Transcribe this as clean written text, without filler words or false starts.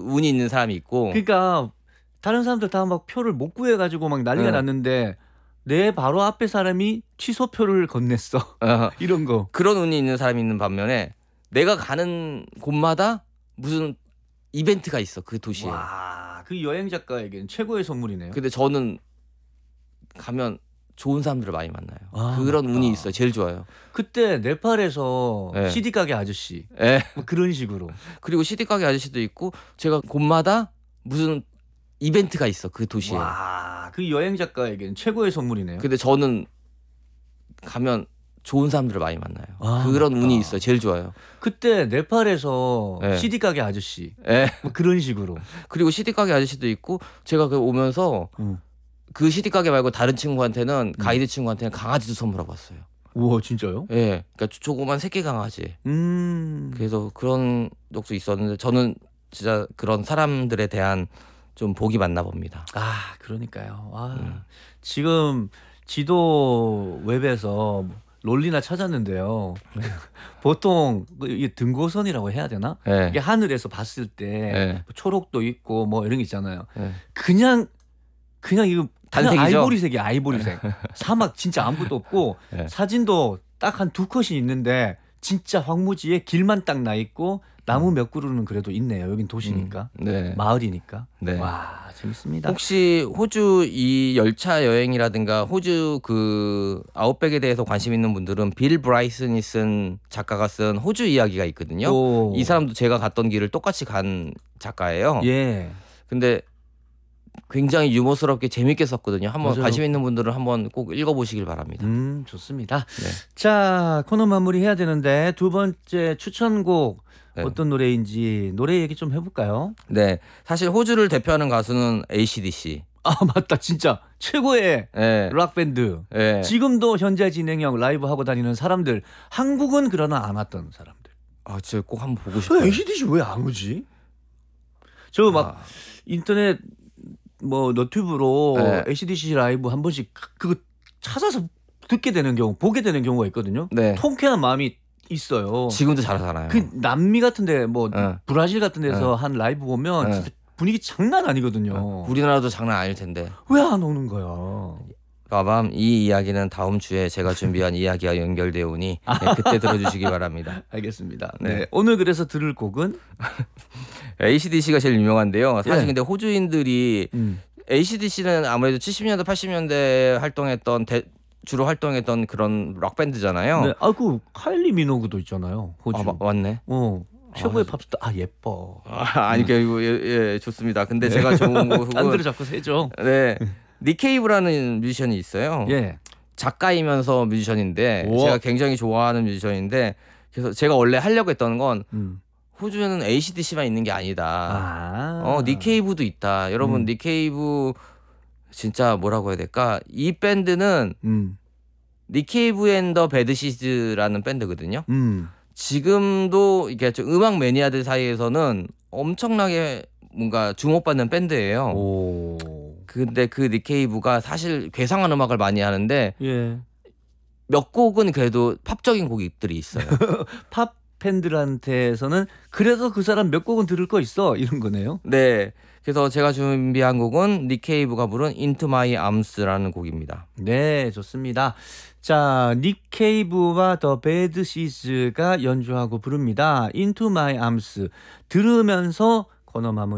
운이 있는 사람이 있고. 그러니까 다른 사람들 다 막 표를 못 구해가지고 막 난리가 났는데 내 바로 앞에 사람이 취소표를 건넸어. 이런 거. 그런 운이 있는 사람이 있는 반면에 내가 가는 곳마다 무슨 이벤트가 있어 그 도시에. 와, 그 여행 작가에게는 최고의 선물이네요. 근데 저는 가면 좋은 사람들을 많이 만나요. 아, 그런 맞다. 운이 있어요. 제일 좋아요. 그때 네팔에서 네. CD 가게 아저씨 예. 뭐 그런 식으로. 그리고 CD 가게 아저씨도 있고 제가 곳마다 무슨 이벤트가 있어 그 도시에. 와, 그 여행 작가에게는 최고의 선물이네요. 근데 저는 가면 좋은 사람들을 많이 만나요. 아, 그런 맞다. 운이 있어요. 제일 좋아요. 그때 네팔에서 네. CD 가게 아저씨 예. 뭐 그런 식으로. 그리고 CD 가게 아저씨도 있고 제가 그 오면서 그 CD 가게 말고 다른 친구한테는 가이드 친구한테는 강아지도 선물하고 왔어요. 우와, 진짜요? 예. 그러니까 조그만 새끼 강아지. 그래서 그런 적도 있었는데 저는 진짜 그런 사람들에 대한 좀 복이 많나 봅니다. 아, 그러니까요. 아, 지금 지도 웹에서 롤리나 찾았는데요. 보통 이게 등고선이라고 해야 되나? 예. 이게 하늘에서 봤을 때 예. 초록도 있고 뭐 이런 게 있잖아요. 예. 그냥 이거 단색이죠? 아이보리색이야, 아이보리색. 사막 진짜 아무것도 없고 예. 사진도 딱 한 2컷이 있는데 진짜 황무지에 길만 딱 나 있고 나무 몇 그루는 그래도 있네요. 여긴 도시니까. 네. 마을이니까. 네. 와, 재밌습니다. 혹시 호주 이 열차 여행이라든가 호주 그 아웃백에 대해서 관심 있는 분들은 빌 브라이슨이 쓴 작가가 쓴 호주 이야기가 있거든요. 오. 이 사람도 제가 갔던 길을 똑같이 간 작가예요. 예. 근데 굉장히 유머스럽게 재밌게 썼거든요. 한번 맞아요. 관심 있는 분들은 한번 꼭 읽어보시길 바랍니다. 좋습니다. 네. 자, 코너 마무리 해야 되는데 두 번째 추천곡 네. 어떤 노래인지 노래 얘기 좀 해볼까요? 네, 사실 호주를 대표하는 가수는 AC/DC. 아, 맞다. 진짜 최고의 네. 락 밴드. 네. 지금도 현재 진행형 라이브 하고 다니는 사람들. 한국은 그러나 안 왔던 사람들. 아, 진짜 꼭 한번 보고 싶어요. AC/DC 왜 안 오지? 저 막 인터넷 뭐 너튜브로 네. AC/DC 라이브 한 번씩 그거 찾아서 듣게 되는 경우, 보게 되는 경우가 있거든요. 네. 통쾌한 마음이 있어요. 지금도 잘하잖아요. 그 남미 같은데 뭐 네. 브라질 같은 데서 한 라이브 보면 네. 진짜 분위기 장난 아니거든요. 우리나라도 장난 아닐 텐데. 왜 안 오는 거야? 빠밤, 이 이야기는 다음 주에 제가 준비한 이야기와 연결되어 오니 네, 그때 들어주시기 바랍니다. 알겠습니다. 네. 네. 오늘 그래서 들을 곡은 AC/DC가 제일 유명한데요. 사실 예. 근데 호주인들이 AC/DC는 아무래도 70년대 80년대 활동했던 주로 활동했던 그런 락 밴드잖아요. 네. 아, 그 카일리 미노그도 있잖아요. 호주. 맞네. 최고의 팝스타. 아, 예뻐. 아니 예, 좋습니다. 근데 제가 좋은 곡은 딴 데로 자꾸 세죠. 네. 닉 케이브라는 뮤지션이 있어요. 예. 작가이면서 뮤지션인데 우와. 제가 굉장히 좋아하는 뮤지션인데 그래서 제가 원래 하려고 했던 건 음. 호주에는 AC/DC만 있는 게 아니다. 아. 닉 케이브도 있다. 여러분 닉 케이브 진짜 뭐라고 해야 될까? 이 밴드는 닉 케이브 앤 더 배드시즈라는 밴드거든요. 지금도 이게 음악 매니아들 사이에서는 엄청나게 뭔가 주목받는 밴드예요. 오. 근데 그 닉 케이브가 사실 괴상한 음악을 많이 하는데 예. 몇 곡은 그래도 팝적인 곡들이 있어요. 팝 팬들한테서는 그래도 그 사람 몇 곡은 들을 거 있어 이런 거네요. 네. 그래서 제가 준비한 곡은 닉 케이브가 부른 Into My Arms라는 곡입니다. 네, 좋습니다. 자, 닉 케이브와 더 배드 시즈가 연주하고 부릅니다. Into My Arms 들으면서 코너 마무리